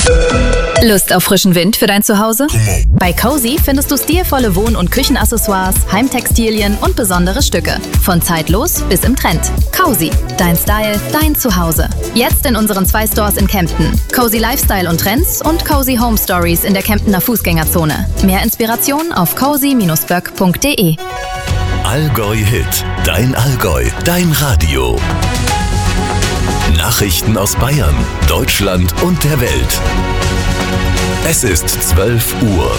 Lust auf frischen Wind für dein Zuhause? Bei Cozy findest du stilvolle Wohn- und Küchenaccessoires, Heimtextilien und besondere Stücke. Von zeitlos bis im Trend. Cozy, dein Style, dein Zuhause. Jetzt in unseren 2 Stores in Kempten. Cozy Lifestyle und Trends und Cozy Home Stories in der Kemptener Fußgängerzone. Mehr Inspiration auf cozy-böck.de. Allgäu Hit, dein Allgäu, dein Radio. Nachrichten aus Bayern, Deutschland und der Welt. Es ist 12 Uhr.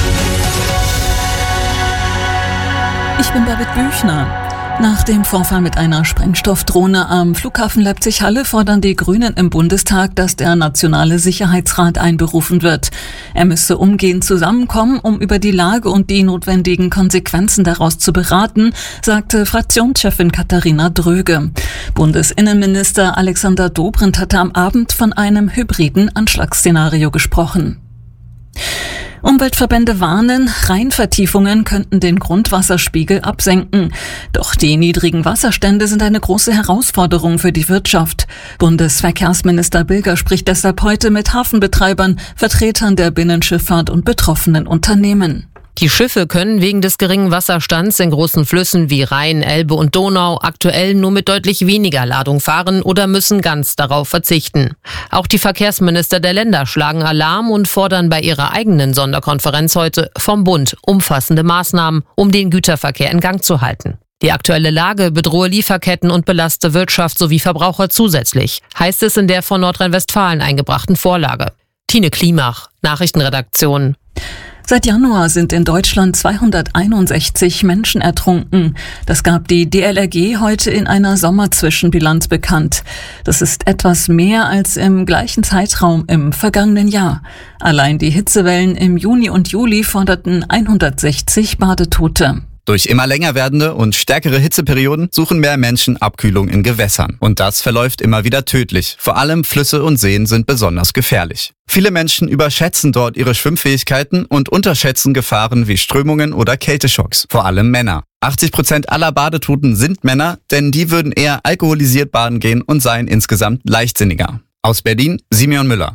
Ich bin Babette Büchner. Nach dem Vorfall mit einer Sprengstoffdrohne am Flughafen Leipzig-Halle fordern die Grünen im Bundestag, dass der Nationale Sicherheitsrat einberufen wird. Er müsse umgehend zusammenkommen, um über die Lage und die notwendigen Konsequenzen daraus zu beraten, sagte Fraktionschefin Katharina Dröge. Bundesinnenminister Alexander Dobrindt hatte am Abend von einem hybriden Anschlagsszenario gesprochen. Umweltverbände warnen, Rheinvertiefungen könnten den Grundwasserspiegel absenken. Doch die niedrigen Wasserstände sind eine große Herausforderung für die Wirtschaft. Bundesverkehrsminister Bilger spricht deshalb heute mit Hafenbetreibern, Vertretern der Binnenschifffahrt und betroffenen Unternehmen. Die Schiffe können wegen des geringen Wasserstands in großen Flüssen wie Rhein, Elbe und Donau aktuell nur mit deutlich weniger Ladung fahren oder müssen ganz darauf verzichten. Auch die Verkehrsminister der Länder schlagen Alarm und fordern bei ihrer eigenen Sonderkonferenz heute vom Bund umfassende Maßnahmen, um den Güterverkehr in Gang zu halten. Die aktuelle Lage bedrohe Lieferketten und belaste Wirtschaft sowie Verbraucher zusätzlich, heißt es in der von Nordrhein-Westfalen eingebrachten Vorlage. Tine Klimach, Nachrichtenredaktion. Seit Januar sind in Deutschland 261 Menschen ertrunken. Das gab die DLRG heute in einer Sommerzwischenbilanz bekannt. Das ist etwas mehr als im gleichen Zeitraum im vergangenen Jahr. Allein die Hitzewellen im Juni und Juli forderten 160 Badetote. Durch immer länger werdende und stärkere Hitzeperioden suchen mehr Menschen Abkühlung in Gewässern. Und das verläuft immer wieder tödlich. Vor allem Flüsse und Seen sind besonders gefährlich. Viele Menschen überschätzen dort ihre Schwimmfähigkeiten und unterschätzen Gefahren wie Strömungen oder Kälteschocks. Vor allem Männer. 80% aller Badetoten sind Männer, denn die würden eher alkoholisiert baden gehen und seien insgesamt leichtsinniger. Aus Berlin, Simeon Müller.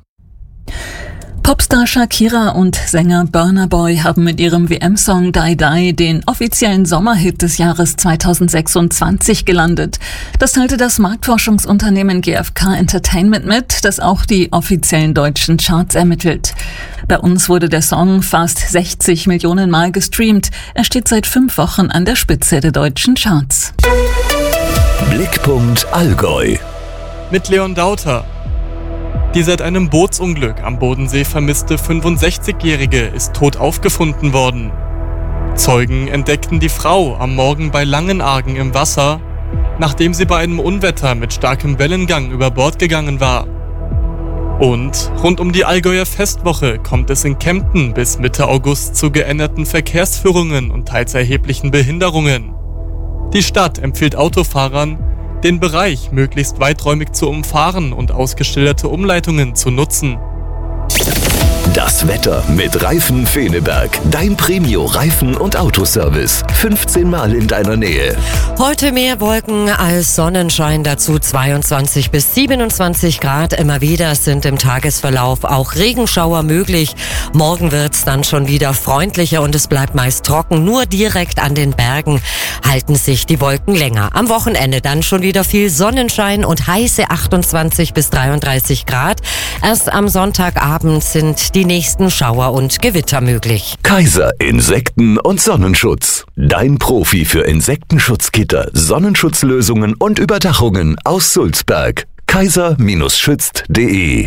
Popstar Shakira und Sänger Burna Boy haben mit ihrem WM-Song Die Die den offiziellen Sommerhit des Jahres 2026 gelandet. Das teilte das Marktforschungsunternehmen GfK Entertainment mit, das auch die offiziellen deutschen Charts ermittelt. Bei uns wurde der Song fast 60 Millionen Mal gestreamt. Er steht seit 5 Wochen an der Spitze der deutschen Charts. Blickpunkt Allgäu. Mit Leon Dauter. Die seit einem Bootsunglück am Bodensee vermisste 65-Jährige ist tot aufgefunden worden. Zeugen entdeckten die Frau am Morgen bei Langenargen im Wasser, nachdem sie bei einem Unwetter mit starkem Wellengang über Bord gegangen war. Und rund um die Allgäuer Festwoche kommt es in Kempten bis Mitte August zu geänderten Verkehrsführungen und teils erheblichen Behinderungen. Die Stadt empfiehlt Autofahrern, den Bereich möglichst weiträumig zu umfahren und ausgeschilderte Umleitungen zu nutzen. Das Wetter mit Reifen Feneberg. Dein Premio-Reifen- und Autoservice. 15 Mal in deiner Nähe. Heute mehr Wolken als Sonnenschein, dazu 22 bis 27 Grad. Immer wieder sind im Tagesverlauf auch Regenschauer möglich. Morgen wird's dann schon wieder freundlicher und es bleibt meist trocken. Nur direkt an den Bergen halten sich die Wolken länger. Am Wochenende dann schon wieder viel Sonnenschein und heiße 28 bis 33 Grad. Erst am Sonntagabend sind die nächsten Schauer und Gewitter möglich. Kaiser Insekten- und Sonnenschutz. Dein Profi für Insektenschutzgitter, Sonnenschutzlösungen und Überdachungen aus Sulzberg. kaiser-schützt.de.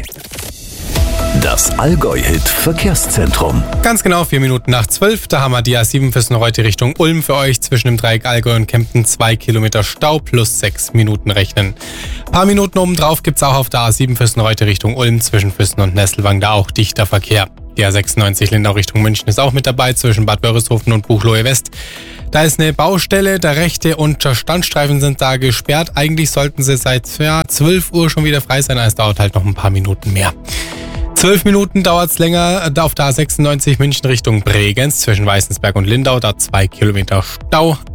Das Allgäu-Hit-Verkehrszentrum. Ganz genau 4 Minuten nach 12. Da haben wir die A7 Füssen-Reute Richtung Ulm für euch. Zwischen dem Dreieck Allgäu und Kempten 2 Kilometer Stau plus 6 Minuten rechnen. Ein paar Minuten obendrauf gibt es auch auf der A7 Füssen-Reute Richtung Ulm. Zwischen Füssen und Nesselwang da auch dichter Verkehr. Die A96 Lindau Richtung München ist auch mit dabei, zwischen Bad Wörishofen und Buchloe West. Da ist eine Baustelle, der rechte und der Standstreifen sind da gesperrt. Eigentlich sollten sie seit 12 Uhr schon wieder frei sein, es dauert halt noch ein paar Minuten mehr. 12 Minuten dauert es länger auf der A96 München Richtung Bregenz zwischen Weißensberg und Lindau, da 2 Kilometer Stau.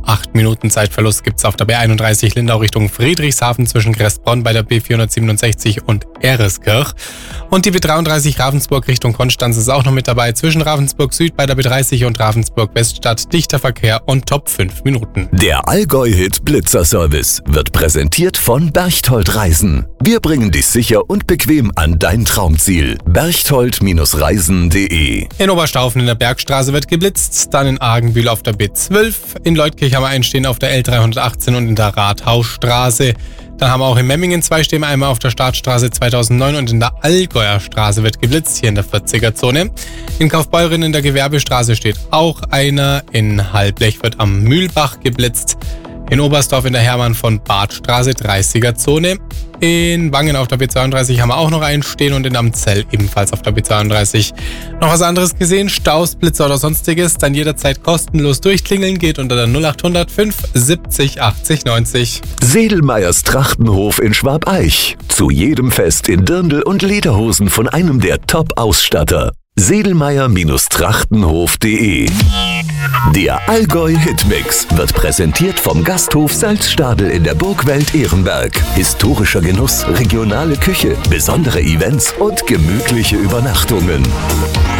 8 Minuten Zeitverlust gibt's auf der B31 Lindau Richtung Friedrichshafen zwischen Crestbronn bei der B467 und Ereskirch. Und die B33 Ravensburg Richtung Konstanz ist auch noch mit dabei. Zwischen Ravensburg Süd bei der B30 und Ravensburg Weststadt dichter Verkehr und Top 5 Minuten. Der Allgäu-Hit Blitzer-Service wird präsentiert von Berchtold Reisen. Wir bringen dich sicher und bequem an dein Traumziel. Berchtold-reisen.de. In Oberstaufen in der Bergstraße wird geblitzt, dann in Argenbühl auf der B12, in Leutkirch haben wir einen stehen auf der L318 und in der Rathausstraße. Dann haben wir auch in Memmingen 2 stehen, einmal auf der Startstraße 2009 und in der Allgäuer Straße wird geblitzt, hier in der 40er-Zone. In Kaufbeuren in der Gewerbestraße steht auch einer, in Halblech wird am Mühlbach geblitzt. In Oberstdorf in der Hermann von Badstraße 30er-Zone. In Wangen auf der B32 haben wir auch noch einen stehen und in Amzell ebenfalls auf der B32. Noch was anderes gesehen? Staus, Blitzer oder sonstiges? Dann jederzeit kostenlos durchklingeln, geht unter der 0800 5 70 80 90. Sedelmeyers Trachtenhof in Schwabeich. Zu jedem Fest in Dirndl und Lederhosen von einem der Top-Ausstatter. Sedelmeyer-Trachtenhof.de. Der Allgäu-Hitmix wird präsentiert vom Gasthof Salzstadel in der Burgwelt Ehrenberg. Historischer Genuss, regionale Küche, besondere Events und gemütliche Übernachtungen.